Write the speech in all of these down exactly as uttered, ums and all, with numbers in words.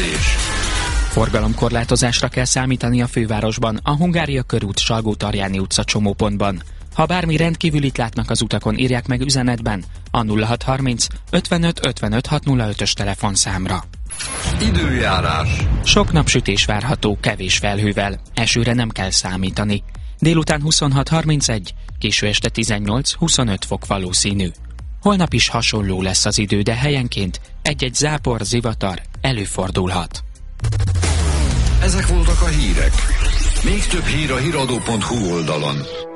Mérkőzés. Forgalomkorlátozásra kell számítani a fővárosban, a Hungária körút Salgó-Tarjáni utca csomópontban. Ha bármi rendkívülit látnak az utakon, írják meg üzenetben a nulla hat harminc ötvenöt ötvenöt hatszázötös telefonszámra. Időjárás. Sok napsütés várható, kevés felhővel, esőre nem kell számítani. Délután huszonhat harmincegy, késő este tizennyolc-huszonöt fok valószínű. Holnap is hasonló lesz az idő, de helyenként egy-egy zápor, zivatar előfordulhat. Ezek voltak a hírek. Még több hír a híradó pont hu oldalon.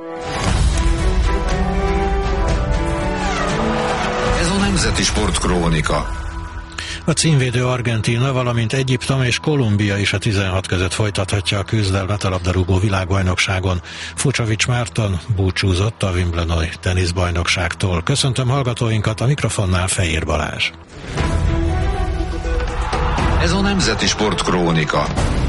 Ez a Nemzeti Sportkrónika. A címvédő Argentína, valamint Egyiptom és Kolumbia is a tizenhat között folytathatja a küzdelmet a labdarúgó világbajnokságon. Fucsovics Márton búcsúzott a Wimbledoni teniszbajnokságtól. Köszöntöm hallgatóinkat, a mikrofonnál Fehér Balázs. Ez a Nemzeti Sportkrónika.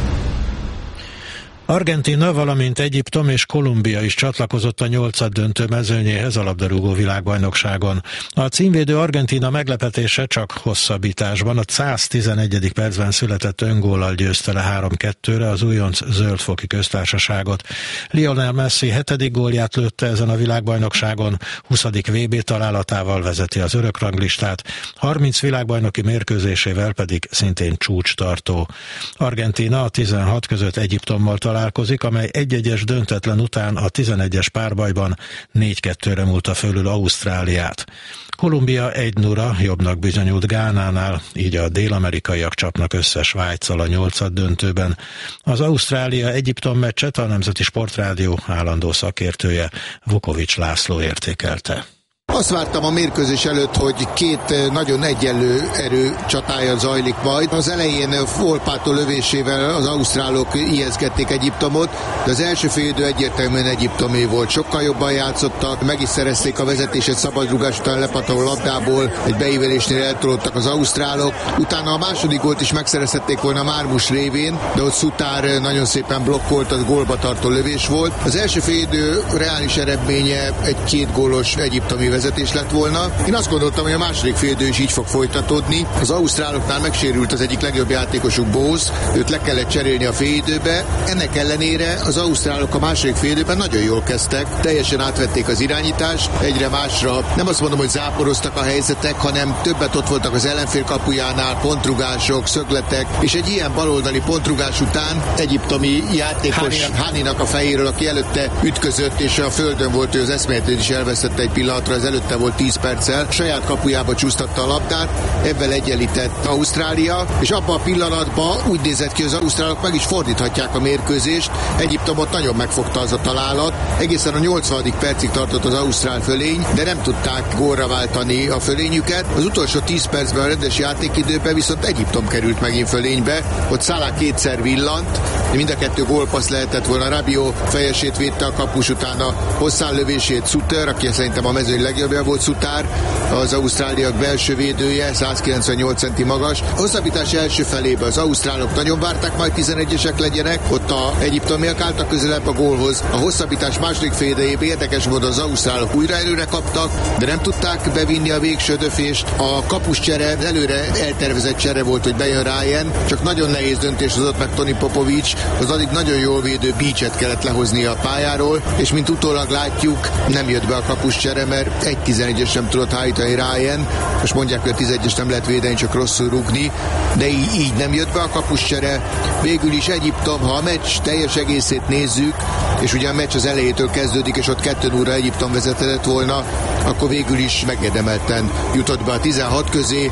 Argentína, valamint Egyiptom és Kolumbia is csatlakozott a nyolcaddöntő mezőnyéhez a labdarúgó világbajnokságon. A címvédő Argentína meglepetése csak hosszabbításban, a száztizenegyedik percben született öngóllal győzte le három kettőre az újonc zöldfoki köztársaságot. Lionel Messi hetedik gólját lőtte ezen a világbajnokságon, huszadik vé bé találatával vezeti az örökranglistát, harminc világbajnoki mérkőzésével pedig szintén csúcstartó. Argentína a tizenhat között Egyiptommal találkozik, amely egy-egyes döntetlen után a tizenegyes párbajban négy kettőre múlta fölül Ausztráliát. Kolumbia egy nulla jobbnak bizonyult Gánánál, így a dél-amerikaiak csapnak össze Svájccal a nyolcaddöntőben. Az Ausztrália-Egyiptom meccset a Nemzeti Sportrádió állandó szakértője, Vukovics László értékelte. Azt vártam a mérkőzés előtt, hogy két nagyon egyenlő erő csatája zajlik majd. Az elején Volpato lövésével az ausztrálok ijeszgették Egyiptomot, de az első félidő egyértelműen egyiptomé volt. Sokkal jobban játszottak, meg is szerezték a vezetést egy szabadrugás után lepatoló labdából, egy beívelésnél eltolódtak az ausztrálok. Utána a második gólt is megszerezhették volna Mármus révén, de ott Szutár nagyon szépen blokkolt, az gólba tartó lövés volt. Az első félidő reális eredménye egy két gólos egyiptomi vezetés lett volna. Én azt gondoltam, hogy a második félidő is így fog folytatódni. Az ausztráloknál megsérült az egyik legjobb játékosuk, Bose, őt le kellett cserélni a félidőbe. Ennek ellenére az ausztrálok a második félidőben nagyon jól kezdtek, teljesen átvették az irányítást, egyre másra. Nem azt mondom, hogy záporoztak a helyzetek, hanem többet ott voltak az ellenfél kapujánál, pontrugások, szögletek, és egy ilyen baloldali pontrugás után egyiptomi játékos Háninak a fejéről, aki előtte ütközött, és a földön volt, ő az eszméletét is elvesztette egy pillanatra, az előtte volt tíz perccel, saját kapujába csúsztatta a labdát, ebben egyenlített Ausztrália, és abban a pillanatban úgy nézett ki, hogy az ausztrálok meg is fordíthatják a mérkőzést. Egyiptomot nagyon megfogta az a találat, egészen a nyolcvanadik percig tartott az ausztrál fölény, de nem tudták gólra váltani a fölényüket. Az utolsó tíz percben a rendes játékidőben viszont Egyiptom került megint fölénybe, ott Salah kétszer villant, mind a kettő gólpassz lehetett volna. Rabiot fejesét védte a kapus, utána hosszán lövését Suter, aki szerintem a mezőny legjobbja volt, Szutár, az ausztráliak belső védője, százkilencvennyolc centi magas. A hosszabbítás első felében az ausztrálok nagyon várták, majd tizenegyesek legyenek, ott a egyiptomiak álltak közelebb a gólhoz. A hosszabbítás második fél idejében érdekes módon az ausztrálok újra előre kaptak, de nem tudták bevinni a végső döfést. A kapus csere előre eltervezett csere volt, hogy bejön Ryan, csak nagyon nehéz döntés hozott meg Toni Popovics, az addig nagyon jól védő Beachet kellett lehozni a pályáról, és mint utólag látjuk, nem jött be a kapus csere, mert egy tizenegyes sem tudott állítani Ryan. Most mondják, hogy a tizenegyes nem lehet védeni, csak rosszul rúgni, de így, így nem jött be a kapuscsere. Végül is Egyiptom, ha a meccs teljes egészét nézzük, és ugye a meccs az elejétől kezdődik, és ott kettő nulla Egyiptom vezetett volna, akkor végül is megérdemelten jutott be a tizenhat közé.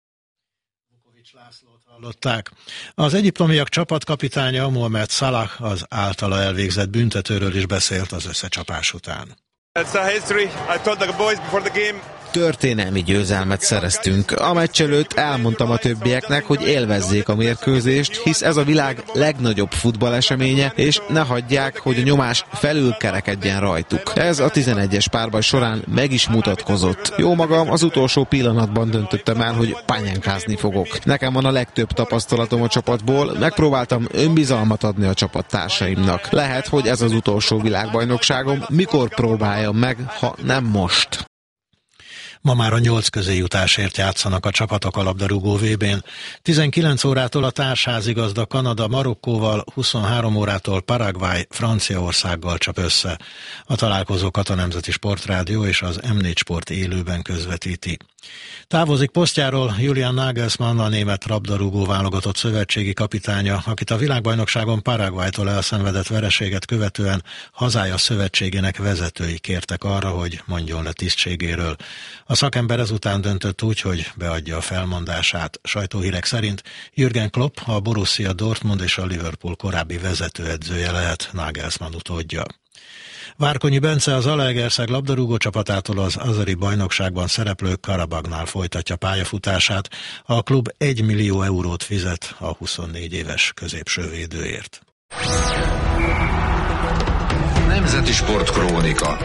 Hallották. Az egyiptomiak csapatkapitánya Mohamed Salah az általa elvégzett büntetőről is beszélt az összecsapás után. Történelmi győzelmet szereztünk. A meccs előtt elmondtam a többieknek, hogy élvezzék a mérkőzést, hisz ez a világ legnagyobb futballeseménye, és ne hagyják, hogy a nyomás felülkerekedjen rajtuk. Ez a tizenegyes párbaj során meg is mutatkozott. Jó magam, az utolsó pillanatban döntöttem el, hogy pányánkázni fogok. Nekem van a legtöbb tapasztalatom a csapatból, megpróbáltam önbizalmat adni a csapattársaimnak. Lehet, hogy ez az utolsó világbajnokságom, mikor próbáljam meg, ha nem most. Ma már a nyolc közéjutásért játszanak a csapatok a labdarúgó vé bén. tizenkilenc órától a társházigazda Kanada Marokkóval, huszonhárom órától Paraguay Franciaországgal csap össze. A találkozókat a Nemzeti Sportrádió és az em négy Sport élőben közvetíti. Távozik posztjáról Julian Nagelsmann, a német labdarúgó válogatott szövetségi kapitánya, akit a világbajnokságon Paraguaytól elszenvedett vereséget követően hazája szövetségének vezetői kértek arra, hogy mondjon le tisztségéről. A szakember ezután döntött úgy, hogy beadja a felmondását. Sajtóhírek szerint Jürgen Klopp, a Borussia Dortmund és a Liverpool korábbi vezetőedzője lehet Nagelsmann utódja. Várkonyi Bence az Zalaegerszeg labdarúgó csapatától az azeri bajnokságban szereplő Karabagnál folytatja pályafutását. A klub egy millió eurót fizet a huszonnégy éves középső védőért. Nemzeti Sportkrónika.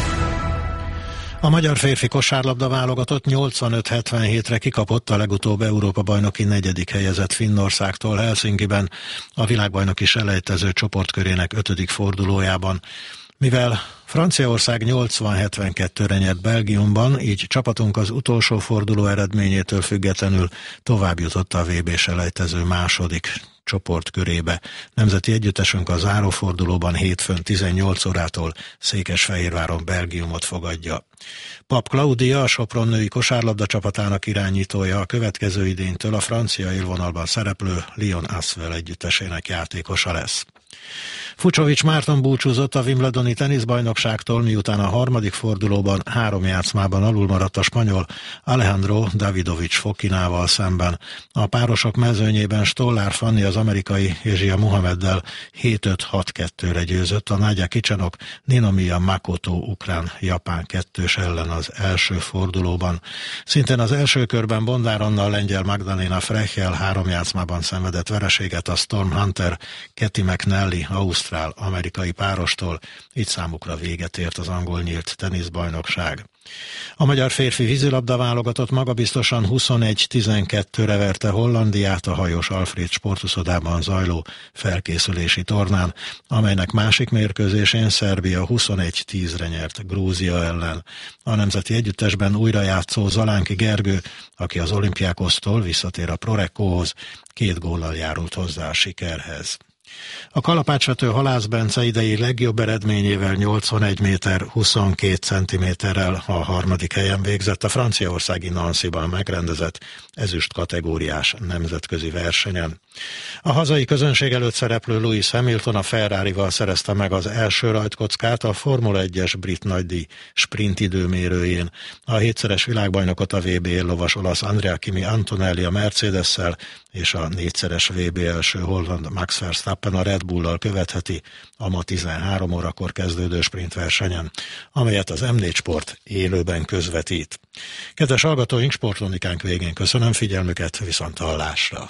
A magyar férfi kosárlabda válogatott nyolcvanöt hetvenhétre kikapott a legutóbb Európa-bajnoki negyedik helyezett Finnországtól Helsinkiben, a világbajnoki selejtező csoportkörének ötödik fordulójában. Mivel Franciaország nyolcvan hetvenkettőre nyert Belgiumban, így csapatunk az utolsó forduló eredményétől függetlenül tovább jutott a vé bé selejtező második csoportkörébe. Nemzeti együttesünk a zárófordulóban hétfőn tizennyolc órától Székesfehérváron Belgiumot fogadja. Pap Klaudia, a Sopron női kosárlabda csapatának irányítója, a következő idénytől a francia élvonalban szereplő Lyon Asvel együttesének játékosa lesz. Fucsovics Márton búcsúzott a Wimbledoni teniszbajnokságtól, miután a harmadik fordulóban három játszmában alul maradt a spanyol Alejandro Davidovich Fokinával szemben. A párosok mezőnyében Stollár Fanni az amerikai Ézsia Muhammeddel hét öt hat kettőre győzött, a Nagyja Kicsenok Ninomiya Makoto ukrán-japán kettős ellen az első fordulóban. Szintén az első körben Bondár Anna a lengyel Magdalena Frechel három játszmában szenvedett vereséget a Storm Hunter Kathy McNally ausztrál-amerikai párostól, így számukra véget ért az angol nyílt teniszbajnokság. A magyar férfi vízilabda válogatott magabiztosan huszonegy tizenkettőre verte Hollandiát a Hajós Alfréd sportuszodában zajló felkészülési tornán, amelynek másik mérkőzésén Szerbia huszonegy tízre nyert Grúzia ellen. A nemzeti együttesben újra játszó Zalánki Gergő, aki az Olympiákosztól visszatér a Prorekkóhoz, két góllal járult hozzá a sikerhez. A kalapácsvető Halász Bence idei legjobb eredményével nyolcvanegy méter huszonkét centiméterrel a harmadik helyen végzett a franciaországi Nancyban megrendezett ezüst kategóriás nemzetközi versenyen. A hazai közönség előtt szereplő Lewis Hamilton a Ferrarival szerezte meg az első rajtkockát a Formula egyes brit nagydíj sprint időmérőjén. A hétszeres világbajnokot a vé bé éllovas olasz Andrea Kimi Antonelli a Mercedes-szel és a négyszeres vé bé első holland Max Verstappen a Red Bull-lal követheti a ma tizenhárom órakor kezdődő sprintversenyen, amelyet az em négy Sport élőben közvetít. Kedves hallgatóink, sportkronikánk végén köszönöm figyelmüket, viszont hallásra!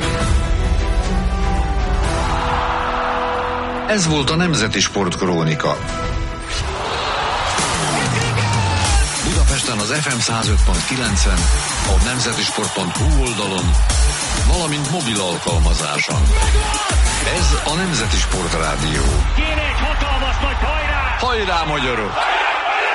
Ez volt a Nemzeti Sportkrónika. Budapesten az ef em száz öt pont kilencen, a nemzetisport pont hu oldalon, valamint mobil alkalmazáson. Ez a Nemzeti Sportrádió. Kéne egy hatalmas nagy hajrá! Hajrá, magyarok!